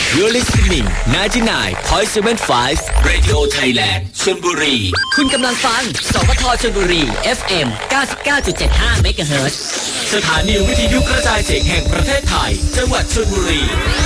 You're listening 99.75 Radio Thailand ชลบุรีคุณกำลังฟังสวทชลบุรี FM 99.75 MHz สถานีวิทยุกระจายเสียงแห่งประเทศไทยจังหวัดชลบุรี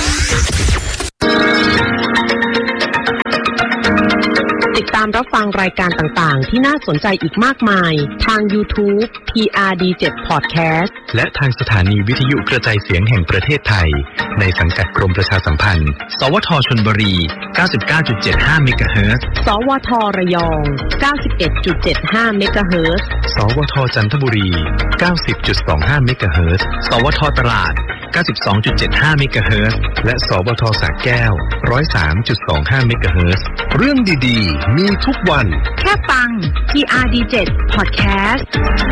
ติดตามรับฟังรายการต่างๆที่น่าสนใจอีกมากมายทาง YouTube PRD7 Podcast และทางสถานีวิทยุกระจายเสียงแห่งประเทศไทยในสังกัดกรมประชาสัมพันธ์สวทชลบุรี 99.75 เมกะเฮิรตซ์สวทระยอง 91.75 เมกะเฮิรตซ์สวทจันทบุรี 90.25 เมกะเฮิรตซ์สวทตราด 92.75 เมกะเฮิรตซ์และสวทสระแก้ว 103.25 เมกะเฮิรตซ์เรื่องดีๆมีทุกวันแค่ฟัง PRD7 Podcast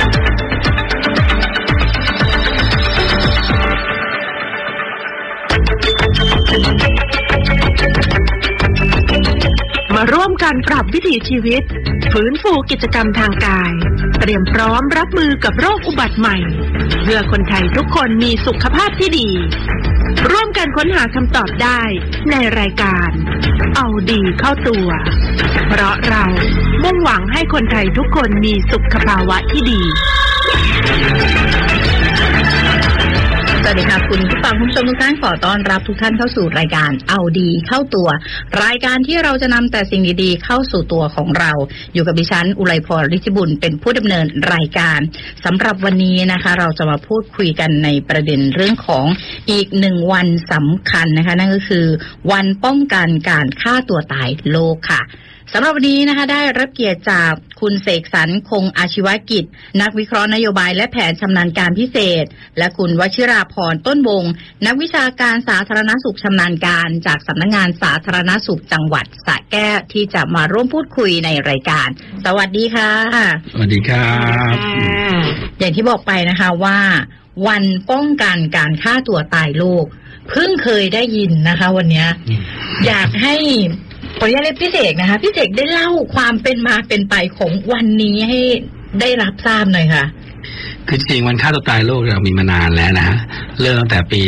มาร่วมกันปรับวิถีชีวิตฟื้นฟูกิจกรรมทางกายเตรียมพร้อมรับมือกับโรคอุบัติใหม่เพื่อคนไทยทุกคนมีสุขภาพที่ดีร่วมกันค้นหาคำตอบได้ในรายการเอาดีเข้าตัวเพราะเรามุ่งหวังให้คนไทยทุกคนมีสุขภาวะที่ดีสวัสดีค่ะคุณผู้ฟังคุณผู้ชมทุกท่านขอต้อนรับทุกท่านเข้าสู่รายการเอาดีเข้าตัวรายการที่เราจะนำแต่สิ่งดีๆเข้าสู่ตัวของเราอยู่กับดิฉันอุไรพรฤทธิบุญเป็นผู้ดำเนินรายการสำหรับวันนี้นะคะเราจะมาพูดคุยกันในประเด็นเรื่องของอีกหนึ่งวันสำคัญนะคะนั่นก็คือวันป้องกันการฆ่าตัวตายโลกค่ะสำหรับวันนี้นะคะได้รับเกียรติจากคุณเสกสรรคงอาชีวกิจนักวิเคราะห์นโยบายและแผนชำนาญการพิเศษและคุณวชิราพรต้นวงนักวิชาการสาธารณสุขชำนาญการจากสำนักงานสาธารณสุขจังหวัดสระแก้วที่จะมาร่วมพูดคุยในรายการสวัสดีค่ะสวัสดีครับอย่างที่บอกไปนะคะว่าวันป้องกันการฆ่าตัวตายโลกเพิ่งเคยได้ยินนะคะวันนี้อยากให้ขออนุญาตเรียกพี่เสกนะคะพี่เสกได้เล่าความเป็นมาเป็นไปของวันนี้ให้ได้รับทราบหน่อยค่ะคือจริงวันฆ่าตัวตายโลกเรามีมานานแล้วนะฮะเริ่มตั้งแต่ปี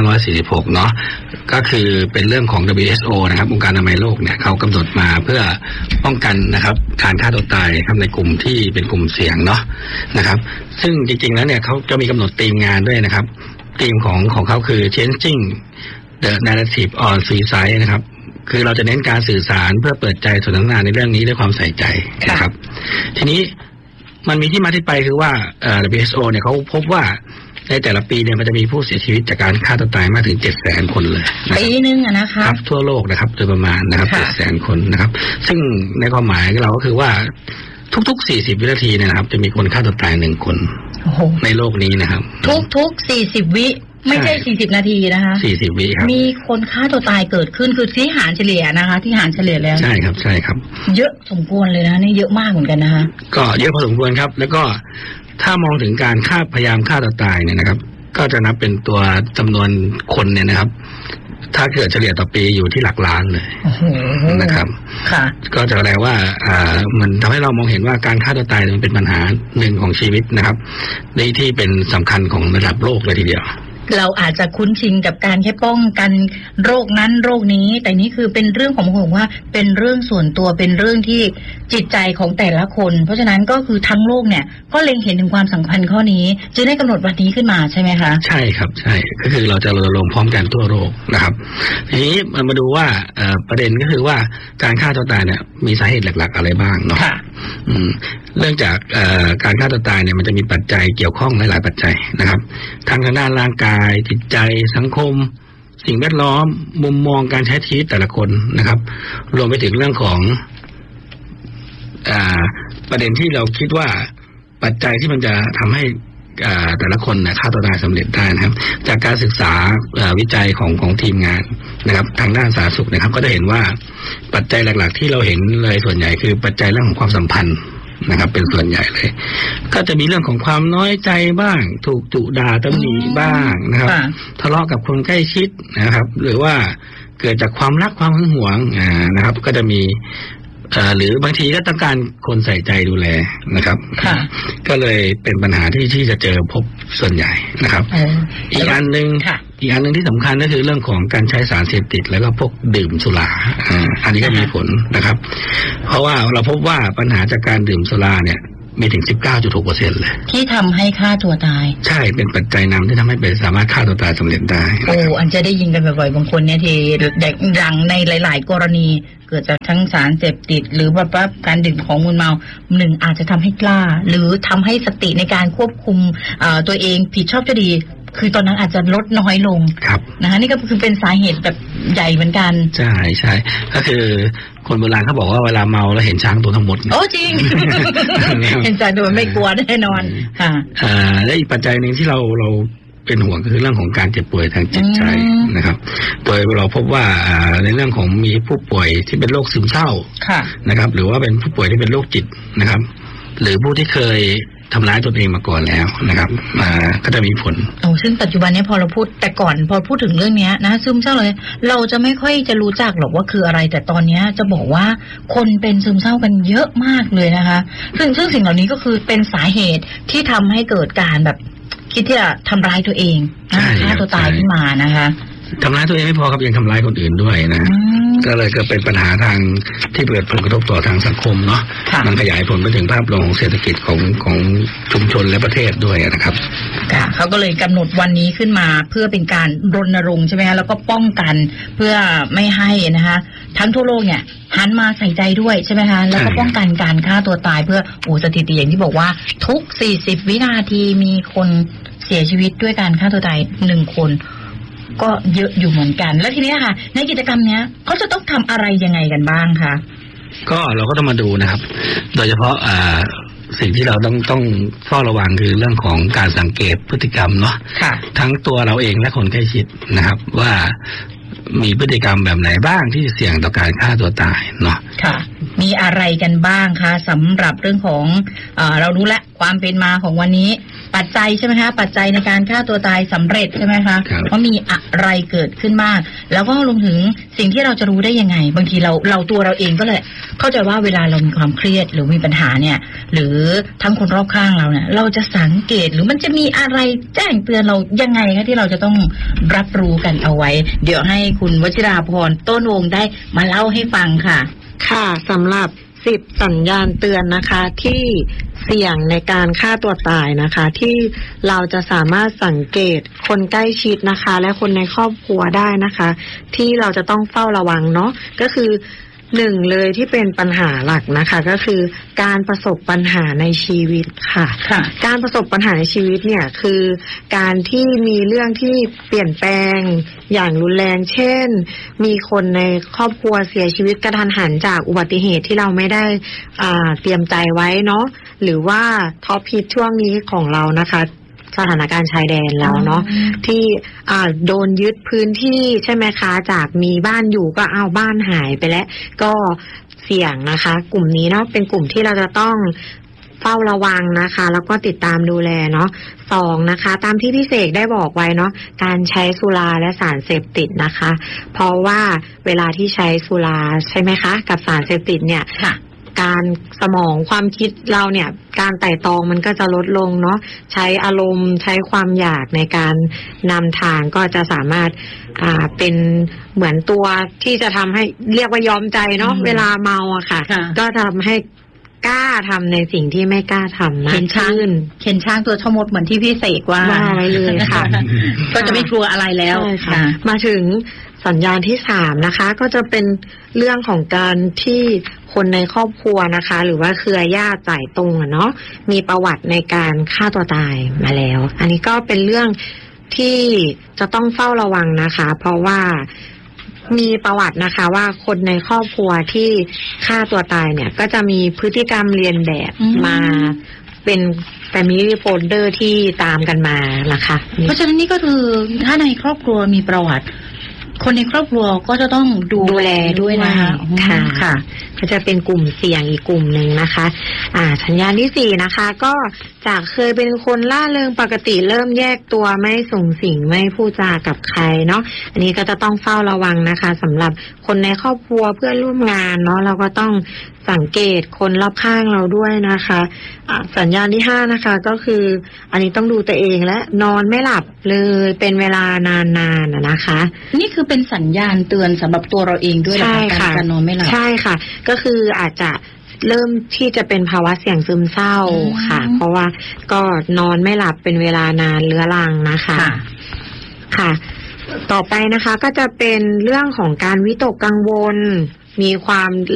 2546 เนาะก็คือเป็นเรื่องของ WHO นะครับองค์การอนามัยโลกเนี่ยเขากำหนดมาเพื่อป้องกันนะครับการฆ่าตัวตายครับในกลุ่มที่เป็นกลุ่มเสี่ยงเนาะนะครับซึ่งจริงๆแล้วเนี่ยเขาจะมีกำหนดธีมงานด้วยนะครับธีมของเขาคือ Changing the Narrative on Suicide นะครับคือเราจะเน้นการสื่อสารเพื่อเปิดใจสนทนาในเรื่องนี้ด้วยความใส่ใจนะครับทีนี้มันมีที่มาที่ไปคือว่าWHO เนี่ยเขาพบว่าในแต่ละปีเนี่ยมันจะมีผู้เสียชีวิตจากการฆ่าตัวตายมากถึง 700,000 คนเลยปีนึงนะคะครับทั่วโลกนะครับโดยประมาณนะครับ 700,000 คนนะครับซึ่งในความหมายเราก็คือว่าทุกๆ40 วินาทีนะครับจะมีคนฆ่าตัวตาย1คนในโลกนี้นะครับทุก40 วิไม่ใช่40 นาทีนะคะ 40 วิครับมีคนฆ่าตัวตายเกิดขึ้นคือที่หารเฉลี่ยนะคะที่หารเฉลี่ยแล้วใช่ครับใช่ครับเยอะสมควรเลยนะนี่เยอะมากเหมือนกันนะคะก็เยอะพอสมควรครับแล้วก็ถ้ามองถึงการพยายามฆ่าตัวตายเนี่ยนะครับก็จะนับเป็นตัวจำนวนคนเนี่ยนะครับถ้าเกิดเฉลี่ยต่อปีอยู่ที่หลักล้านเลยนะครับค่ะก็จะแปลว่ามันทำให้เรามองเห็นว่าการฆ่าตัวตายมันเป็นปัญหาหนึ่งของชีวิตนะครับในที่เป็นสำคัญของระดับโลกเลยทีเดียวเราอาจจะคุ้นชินกับการแค่ป้องกันโรคนั้นโรคนี้แต่นี่คือเป็นเรื่องของผมว่าเป็นเรื่องส่วนตัวเป็นเรื่องที่จิตใจของแต่ละคนเพราะฉะนั้นก็คือทั้งโลกเนี่ยก็เล็งเห็นถึงความสำคัญข้อนี้จึงได้กำหนดวันนี้ขึ้นมาใช่ไหมคะใช่ครับใช่ก็คือเราจะรณรงค์พร้อมกันทั่วโลกนะครับทีนี้มาดูว่าประเด็นก็คือว่าการฆ่าตัวตายเนี่ยมีสาเหตุหลักๆอะไรบ้างเนาะเรื่องจากการฆ่าตัวตายเนี่ยมันจะมีปัจจัยเกี่ยวข้องหลายๆปัจจัยนะครับทางด้านร่างกายจิตใจสังคมสิ่งแวดล้อมมุมมองการใช้ชีวิตแต่ละคนนะครับรวมไปถึงเรื่องของประเด็นที่เราคิดว่าปัจจัยที่มันจะทำให้แต่ละคนฆ่าตัวตายสำเร็จได้นะครับจากการศึกษาวิจัยของทีมงานนะครับทางด้านสาธารณสุขนะครับก็จะเห็นว่าปัจจัยหลักๆที่เราเห็นเลยส่วนใหญ่คือปัจจัยเรื่องของความสัมพันธ์นะครับเป็นส่วนใหญ่เลยก็จะมีเรื่องของความน้อยใจบ้างถูกดุด่าตำหนิบ้างนะครับทะเลาะกับคนใกล้ชิดนะครับหรือว่าเกิดจากความรักความหึงหวงนะครับก็จะมี หรือบางทีก็ต้องการคนใส่ใจดูแลนะครับก็เลยเป็นปัญหาที่จะเจอพบส่วนใหญ่นะครับอีกอันนึงอีกอันนึงที่สำคัญก็คือเรื่องของการใช้สารเสพติดแล้วก็พวกดื่มสุราอันนี้ก็มีผลนะครับเพราะว่าเราพบว่าปัญหาจากการดื่มสุราเนี่ยมีถึง 19.6% เลยที่ทำให้ฆ่าตัวตายใช่เป็นปัจจัยนำที่ทำให้สามารถฆ่าตัวตายสำเร็จได้โอ้อันจะได้ยินกันบ่อยๆบางคนเนี่ยที่ดังในหลายๆกรณีเกิดจากทั้งสารเสพติดหรือว่าการดื่มของมึนเมาหนึ่งอาจจะทำให้กล้าหรือทำให้สติในการควบคุมตัวเองผิดชอบชั่วดีคือตอนนั้นอาจจะลดน้อยลงนะคะนี่ก็คือเป็นสาเหตุแบบใหญ่เหมือนกันใช่ใช่ก็คือคนโบราณเขาบอกว่าเวลาเมาแล้วเห็นช้างตัวทั้งหมดโอ้จริง เห็นช้างตัวไม่กลัวแน่นอนค่ะและอีกปัจจัยหนึ่งที่เราเป็นห่วงก็คือเรื่องของการเจ็บป่วยทางจิตใจนะครับโดยเราพบว่าในเรื่องของมีผู้ป่วยที่เป็นโรคซึมเศร้านะครับหรือว่าเป็นผู้ป่วยที่เป็นโรคจิตนะครับหรือผู้ที่เคยทำร้ายตนเองมาก่อนแล้วนะครับก็จะมีผลซึ่งปัจจุบันนี้พอเราพูดแต่ก่อนพอพูดถึงเรื่องนี้นะซึมเศร้าเลยเราจะไม่ค่อยจะรู้จักหรอกว่าคืออะไรแต่ตอนนี้จะบอกว่าคนเป็นซึมเศร้ากันเยอะมากเลยนะคะซึ่งสิ่งเหล่านี้ก็คือเป็นสาเหตุที่ทำให้เกิดการแบบคิดที่จะทำร้ายตัวเองฆ่าตัวตายขึ้นมานะคะทำร้ายตัวเองไม่พอครับยังทำร้ายคนอื่นด้วยนะก็เลยก็เป็นปัญหาทางที่เกิดผลกระทบต่อทางสังคมเนาะมันขยายผลไปถึงภาพรวมของเศรษฐกิจของชุมชนและประเทศด้วยนะครับเขาก็เลยกำหนดวันนี้ขึ้นมาเพื่อเป็นการรณรงค์ใช่ไหมคะแล้วก็ป้องกันเพื่อไม่ให้นะคะทั้งทั่วโลกเนี่ยหันมาใส่ใจด้วยใช่ไหมคะแล้วก็ป้องกันการฆ่าตัวตายเพื่อสถิติอย่างที่บอกว่าทุก40วินาทีมีคนเสียชีวิตด้วยการฆ่าตัวตาย1คนก็เยอะอยู่เหมือนกันแล้วทีนี้ค่ะในกิจกรรมเนี้ยเขาจะต้องทำอะไรยังไงกันบ้างคะก็เราก็ต้องมาดูนะครับโดยเฉพาะสิ่งที่เราต้องเฝ้าระวังคือเรื่องของการสังเกตพฤติกรรมเนาะทั้งตัวเราเองและคนใกล้ชิดนะครับว่ามีพฤติกรรมแบบไหนบ้างที่เสี่ยงต่อการฆ่าตัวตายเนาะค่ะมีอะไรกันบ้างคะสำหรับเรื่องของเรารู้แล้วความเป็นมาของวันนี้ปัจจัยใช่ไหมคะปัจจัยในการฆ่าตัวตายสำเร็จใช่ไหมคะว่ามีอะไรเกิดขึ้นบ้างแล้วก็รวมถึงสิ่งที่เราจะรู้ได้ยังไงบางทีเราตัวเราเองก็เลยเข้าใจว่าเวลาเรามีความเครียดหรือมีปัญหาเนี่ยหรือทั้งคนรอบข้างเราเนี่ยเราจะสังเกตหรือมันจะมีอะไรแจ้งเตือนเรายังไงคะที่เราจะต้องรับรู้กันเอาไว้เดี๋ยวให้คุณวชิราพรต้นวงได้มาเล่าให้ฟังค่ะค่ะสำหรับ10สัญญาณเตือนนะคะที่เสี่ยงในการฆ่าตัวตายนะคะที่เราจะสามารถสังเกตคนใกล้ชิดนะคะและคนในครอบครัวได้นะคะที่เราจะต้องเฝ้าระวังเนาะก็คือหนึ่งเลยที่เป็นปัญหาหลักนะคะก็คือการประสบปัญหาในชีวิตค่ะการประสบปัญหาในชีวิตเนี่ยคือการที่มีเรื่องที่เปลี่ยนแปลงอย่างรุนแรงเช่นมีคนในครอบครัวเสียชีวิตกระทันหันจากอุบัติเหตุที่เราไม่ได้เตรียมใจไว้เนาะหรือว่าท็อปฮิตช่วงนี้ของเรานะคะสถานการณ์ชายแดนแล้วเนาะที่โดนยึดพื้นที่ใช่ไหมคะจากมีบ้านอยู่ก็เอาบ้านหายไปแล้วก็เสี่ยงนะคะกลุ่มนี้เนาะเป็นกลุ่มที่เราจะต้องเฝ้าระวังนะคะแล้วก็ติดตามดูแลเนาะ2นะคะตามที่พี่เสกได้บอกไว้เนาะการใช้สุราและสารเสพติดนะคะเพราะว่าเวลาที่ใช้สุราใช่ไหมคะกับสารเสพติดเนี่ยการสมองความคิดเราเนี่ยการไต่ตองมันก็จะลดลงเนาะใช้อารมณ์ใช้ความอยากในการนำทางก็จะสามารถเป็นเหมือนตัวที่จะทำให้เรียกว่ายอมใจเนาะเวลาเมาอะค่ะก็ทำให้กล้าทำในสิ่งที่ไม่กล้าทำนะเข็นช้างตัวชมดเหมือนที่พี่เสกว่าไว้เลยค่ะก็จะไม่กลัวอะไรแล้วค่ะมาถึงสัญญาณที่3นะคะก็จะเป็นเรื่องของการที่คนในครอบครัวนะคะหรือว่าเครือญาติจ่ายตรงเนาะมีประวัติในการฆ่าตัวตายมาแล้วอันนี้ก็เป็นเรื่องที่จะต้องเฝ้าระวังนะคะเพราะว่ามีประวัตินะคะว่าคนในครอบครัวที่ฆ่าตัวตายเนี่ยก็จะมีพฤติกรรมเรียนแบบมาเป็นfamily folder ที่ตามกันมานะคะเพราะฉะนั้นนี่ก็คือถ้าในครอบครัวมีประวัติคนในครอบครัวก็จะต้องดูแลด้วยนะคะค่ะก็จะเป็นกลุ่มเสี่ยงอีกกลุ่มหนึ่งนะคะสัญญาณที่4นะคะก็จากเคยเป็นคนล่าเริงปกติเริ่มแยกตัวไม่ส่งสิ่งไม่พูดจากับใครเนาะอันนี้ก็จะต้องเฝ้าระวังนะคะสำหรับคนในครอบครัวเพื่อนร่วมงานเนาะเราก็ต้องสังเกตคนรอบข้างเราด้วยนะคะสัญญาณที่5นะคะก็คืออันนี้ต้องดูตัวเองและนอนไม่หลับเลยเป็นเวลานานๆนะคะนี่คือเป็นสัญญาณเตือนสำหรับตัวเราเองด้วยใช่ค่ะการนอนไม่หลับใช่ค่ะก็คืออาจจะเริ่มที่จะเป็นภาวะเสี่ยงซึมเศร้าค่ะเพราะว่าก็นอนไม่หลับเป็นเวลานานเรื้อรังนะคะค่ะต่อไปนะคะก็จะเป็นเรื่องของการวิตกกังวลมีความ